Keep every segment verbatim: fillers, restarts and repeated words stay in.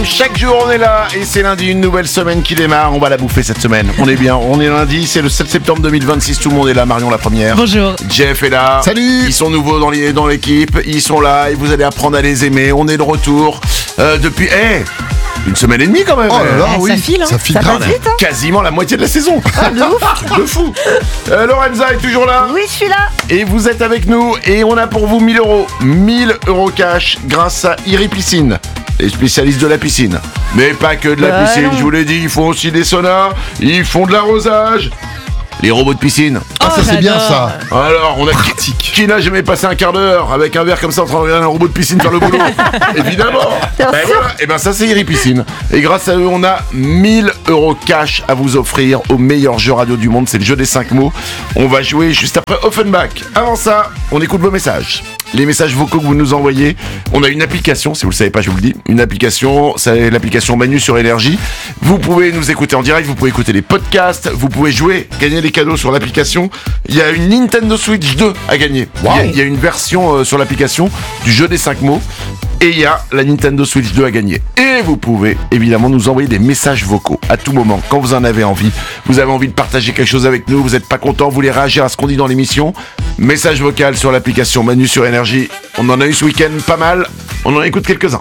chaque jour on est là et c'est lundi, une nouvelle semaine qui démarre. On va la bouffer cette semaine. On est bien, on est lundi, c'est le sept septembre deux mille vingt-six, tout le monde est là. Marion la première. Bonjour. Jeff est là. Salut. Ils sont nouveaux dans, les, dans l'équipe, ils sont là et vous allez apprendre à les aimer. On est de retour euh, depuis... Hey, une semaine et demie quand même. Oh là là, Eh, oui. ça file, hein. Ça file Ça grave. passe vite, hein. Quasiment la moitié de la saison. Ah, de ouf. Truc de fou. Euh, Lorenza est toujours là. Oui, je suis là. Et vous êtes avec nous et on a pour vous mille euros. mille euros cash grâce à Iri Piscine, les spécialistes de la piscine. Mais pas que de la Bah piscine, non. je vous l'ai dit, ils font aussi des saunas, ils font de l'arrosage. Les robots de piscine. Ah, ça c'est bien j'adore. ça. Alors, on a qui, qui n'a jamais passé un quart d'heure avec un verre comme ça en train de regarder un robot de piscine faire le boulot? Évidemment. Bien Ben sûr. voilà. Et ben ça c'est Iri Piscine. Et grâce à eux, on a mille euros cash à vous offrir au meilleur jeu radio du monde. C'est le jeu des cinq mots. On va jouer juste après Offenbach. Avant ça, on écoute vos messages. Les messages vocaux que vous nous envoyez. On a une application, si vous le savez pas, je vous le dis. Une application, c'est l'application Manu sur Énergie. Vous pouvez nous écouter en direct, vous pouvez écouter les podcasts, vous pouvez jouer, gagner des cadeaux sur l'application. Il y a une Nintendo Switch deux à gagner. Il y a- il y, a une version euh, sur l'application du jeu des cinq mots. Et il y a la Nintendo Switch deux à gagner. Et vous pouvez évidemment nous envoyer des messages vocaux à tout moment, quand vous en avez envie. Vous avez envie de partager quelque chose avec nous, vous n'êtes pas content, vous voulez réagir à ce qu'on dit dans l'émission. Message vocal sur l'application Manu sur Énergie. On en a eu ce week-end pas mal, on en écoute quelques-uns.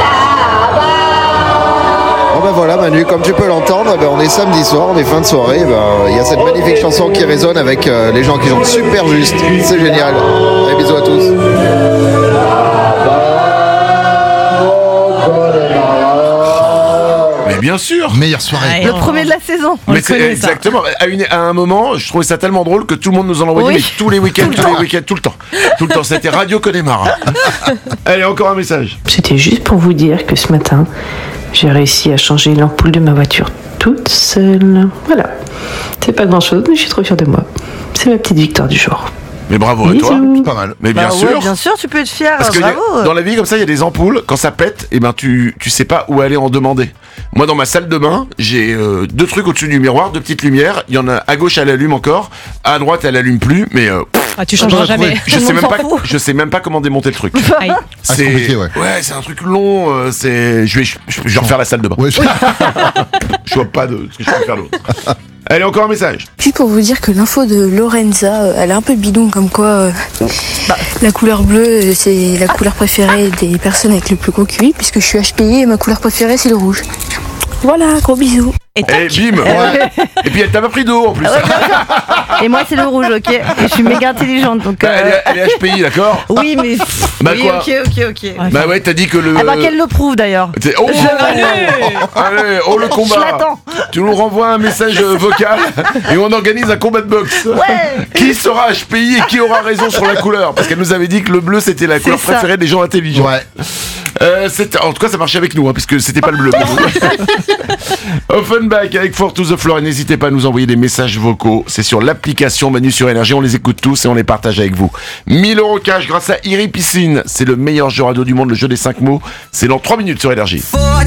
Bon ben voilà Manu, comme tu peux l'entendre, ben on est samedi soir, on est fin de soirée, ben il y a cette magnifique chanson qui résonne avec euh, les gens qui chantent super juste, c'est génial. Allez, bisous à tous. Mais bien sûr. Meilleure soirée. Ouais. Le premier de la saison. On Mais le c'est connaît, ça. exactement. À, une- à un moment, je trouvais ça tellement drôle que tout le monde nous en envoyait, Oui. mais tous les week-ends, tous les week-ends, tout le temps. Tout le temps. C'était Radio Connemara. Allez, encore un message. C'était juste pour vous dire que ce matin, j'ai réussi à changer l'ampoule de ma voiture toute seule. Voilà. C'est pas grand chose, mais je suis trop fière de moi. C'est ma petite victoire du jour. Mais bravo à toi. Bisous. Pas mal. Mais bien Bah sûr. ouais, bien sûr, tu peux être fier. Parce que y a- bravo. dans la vie comme ça, il y a des ampoules. Quand ça pète, et ben tu tu sais pas où aller en demander. Moi, dans ma salle de bain, j'ai euh, deux trucs au-dessus du miroir, deux petites lumières. Il y en a à gauche, elle allume encore. À droite, elle allume plus. Mais euh, pff, Ah, tu changeras Ah, bah, jamais. je le sais monde même s'en pas. fout. Je sais même pas comment démonter le truc. Aïe. Ah, c'est compliqué, ouais. c'est un truc long. euh, c'est. Je vais je, je vais refaire la salle de bain. Ouais, je- Je vois pas de ce que je peux faire d'autre. Allez, encore un message. Juste pour vous dire que l'info de Lorenza, euh, elle est un peu bidon, comme quoi euh, bah, la couleur bleue, euh, c'est la couleur préférée des personnes avec le plus gros Q I, puisque je suis H P I et ma couleur préférée, c'est le rouge. Voilà, gros bisous. Et Et tac. bim. Et puis elle t'a pas pris d'eau en plus. Et moi, c'est le rouge, ok. Et je suis méga intelligente, donc. Bah, euh, elle, est, elle est H P I, d'accord. Oui, mais. Bah oui, quoi ok, ok, ok. Ouais. Bah ouais, t'as dit que le. Ah bah, qu'elle le prouve d'ailleurs. T'es- Oh, allez, oh le combat. Je l'attends. Tu nous renvoies un message euh, vocal et on organise un combat de boxe. Ouais. Qui sera H P I et qui aura raison sur la couleur? Parce qu'elle nous avait dit que le bleu c'était la couleur ça. préférée des gens intelligents. Ouais. Euh, c'était- en tout cas, ça marchait avec nous, hein, puisque c'était pas le bleu. Offenbach avec For to the Floor. Et n'hésitez pas à nous envoyer des messages vocaux. C'est sur l'application Manu sur Énergie. On les écoute tous et on les partage avec vous. mille euros cash grâce à Iri Piscine. C'est le meilleur jeu radio du monde, le jeu des cinq mots. C'est dans trois minutes sur Énergie.